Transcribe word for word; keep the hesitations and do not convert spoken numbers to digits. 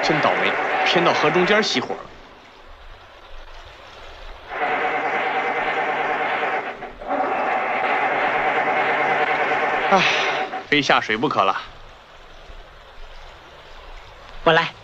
真倒霉，偏到河中间熄火了。唉，非下水不可了。 我来。